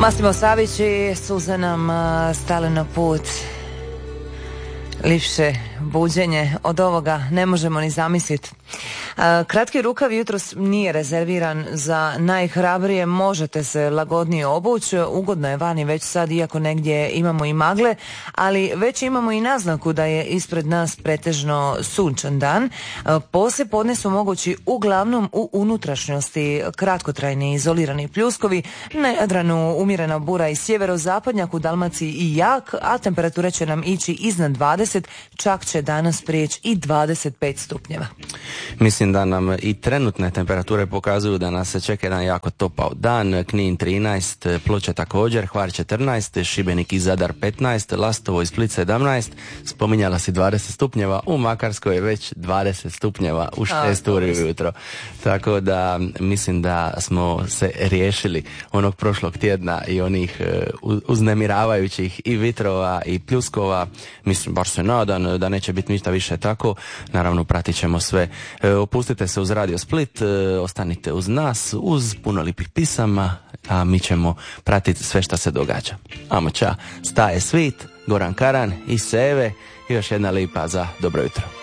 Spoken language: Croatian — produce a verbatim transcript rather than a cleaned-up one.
Massimo Savić i suze nam stale na put. Lipše buđenje od ovoga ne možemo ni zamisliti. Kratki rukav jutros nije rezerviran za najhrabrije, možete se lagodnije obući, ugodno je vani već sad, iako negdje imamo i magle, ali već imamo i naznaku da je ispred nas pretežno sunčan dan. Poslije podne su mogući uglavnom u unutrašnjosti kratkotrajni izolirani pljuskovi, na Jadranu umjerena bura i sjeverozapadnjak, u Dalmaciji i jak, a temperature će nam ići iznad dvadeset, čak će danas prijeći i dvadeset pet stupnjeva. Mislim da nam i trenutne temperature pokazuju da nas se čeka jedan jako topao dan. Knin trinaest, Ploče također, Hvar četrnaest, Šibenik i Zadar petnaest, Lastovo i Split sedamnaest, spominjala si dvadeset stupnjeva, u Makarskoj je već dvadeset stupnjeva u šest uri ujutro. Tako da mislim da smo se riješili onog prošlog tjedna i onih uh, uznemiravajućih i vitrova i pljuskova. Mislim, baš se nadam da neće biti ništa više tako. Naravno, pratit ćemo sve. E, opustite se uz Radio Split, e, ostanite uz nas, uz puno lipih pisama, a mi ćemo pratiti sve što se događa. Amo ča, staje svit, Goran Karan i Seve, još jedna lipa za dobro jutro.